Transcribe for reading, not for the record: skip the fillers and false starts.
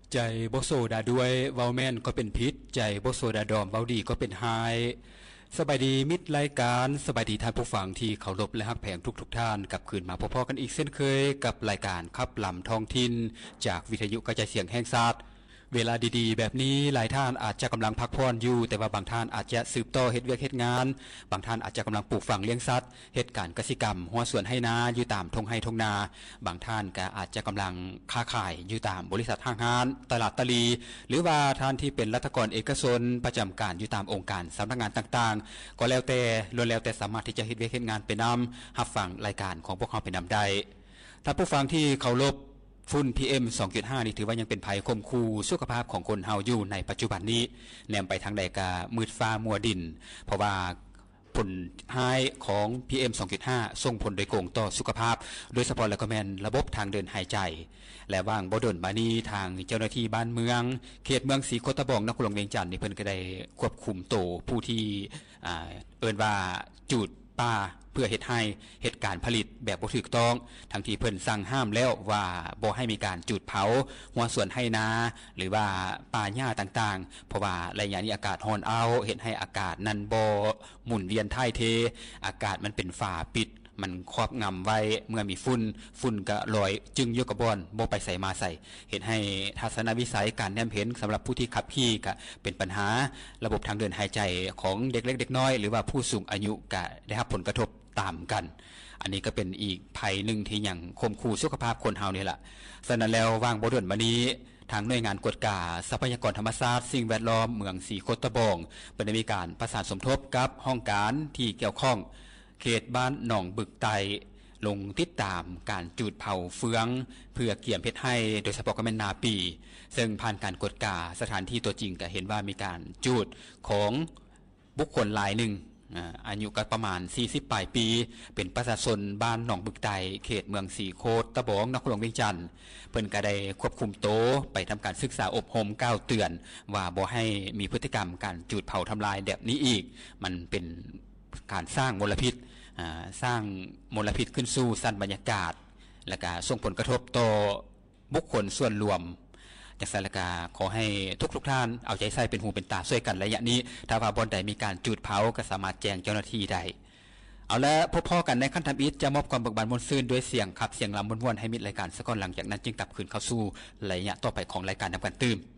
ใจบ่โซดาด้วยเว้าแม่นก็เป็นพิษใจบ่โซดาดอมเว้าดีก็เป็นหายสบายดีมิตรรายการสบายดีท่านผู้ฟังที่เคารพและฮักแพงทุกท่านกลับคืนมาพบกันอีกเช่นเคยกับรายการขับลำท้องถิ่นจากวิทยุกระจายเสียงแห่งชาติเวลาดีๆแบบนี้หลายท่านอาจจะกำลังพักผ่อนอยู่แต่ว่าบางท่านอาจจะสืบต่อเฮ็ดเวียกเฮ็ดงานบางท่านอาจจะกำลังปลูกฝังเลี้ยงสัตว์เฮ็ดการเกษตรกรรมหัวสวนให้นาอยู่ตามทงไร่ทงนาบางท่านก็อาจจะกำลังค้าขายอยู่ตามบริษัทห้างร้านตลาดตลีหรือว่าท่านที่เป็นรัฐกรเอกชนประจำการอยู่ตามองค์การสำนักงานต่างๆก็แล้วแต่ล้วนแล้วแต่สามารถที่จะเฮ็ดเวียกเฮ็ดงานไปนำรับฟังรายการของพวกเราไปนำได้ถ้าผู้ฟังที่เคารพฝุ่น PM 2.5 นี่ถือว่ายังเป็นภัยข่มขู่สุขภาพของคนเฮาอยู่ในปัจจุบันนี้แนมไปทางใดก็มืดฟ้ามัวดินเพราะว่าผลร้ายของ PM 2.5 ส่งผลโดยตรงต่อสุขภาพโดยเฉพาะและก็แม่นระบบทางเดินหายใจและว่างบ่ดนมานี้ทางเจ้าหน้าที่บ้านเมืองเขตเมืองศรีโคตะบองนครหลวงเวียงจันทน์นี่เพิ่นก็ได้ควบคุมตัวผู้ที่เอิ้นว่าจูดป่าเพื่อเฮ็ดให้เหตุการผลิตแบบบ่ถูกต้องทั้งที่เพิ่นสั่งห้ามแล้วว่าบ่ให้มีการจุดเผาหัวสวนให้นาหรือว่าป่าหญ้าต่างๆเพราะว่าระยะนี้อากาศร้อนเอาเฮ็ดให้อากาศนั้นบ่หมุนเวียนถ่ายเทอากาศมันเป็นฝาปิดมันครอบงำไว้เมื่อมีฝุ่นก็ลอยจึงอยู่กับบ่อนบ่ไปใส่มาใส่เฮ็ดให้ทัศนวิสัยการแนมเห็นสำหรับผู้ที่ขับขี่ก็เป็นปัญหาระบบทางเดินหายใจของเด็กเล็กเด็กน้อยหรือว่าผู้สูงอายุก็ได้รับผลกระทบตามกันอันนี้ก็เป็นอีกภัยหนึ่งที่ยังข่มขู่สุขภาพคนเฮานี่แหละฉะนั้นแล้ววางบ่ด่วนมานี้ทางหน่วยงานกวดกาทรัพยากรธรรมชาติสิ่งแวดล้อมเมืองศรีโคตะบองได้มีการประสานสมทบกับห้องการที่เกี่ยวข้องเขตบ้านหนองบึกไตลงติดตามการจูดเผาเฟืองเพื่อเกี่ยมเพชรให้โดยเฉพาะก็แม่นนาปีซึ่งผ่านการกวดกาสถานที่ตัวจริงก็เห็นว่ามีการจูดของบุคคลหลายหนึ่งอายุก็ประมาณ40ปลายปีเป็นประชาชนบ้านหนองบึกไตเขตเมืองศรีโคตะบองนครหลวงเวียงจันทน์เพิ่นก็ได้ควบคุมโตไปทำการศึกษาอบรมก้าวเตือนว่าบ่ให้มีพฤติกรรมการจูดเผาทำลายแบบนี้อีกมันเป็นการสร้างมลพิษสร้างมลพิษขึ้นสู่สั้นบรรยากาศและก็ส่งผลกระทบต่อบุคคลส่วนรวมจากสารกาขอให้ทุกท่านเอาใจใส่เป็นหูเป็นตาช่วยกันระยะนี้ถ้าว่าบ่อนใดมีการจูดเผาก็สามารถแจ้งเจ้าหน้าที่ได้เอาละพบพ่อกันในขั้นทำอิฐจะมอบความเบิกบานมวลซื่นด้วยเสียงขับเสียงลำม่วนๆให้มิตรรายการสักก่อนหลังจากนั้นจึงกลับคืนเข้าสู่ระยะต่อไปของรายการนำกันตื่ม